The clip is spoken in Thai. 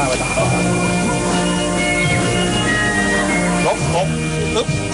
ไปต่อยกปึ๊บ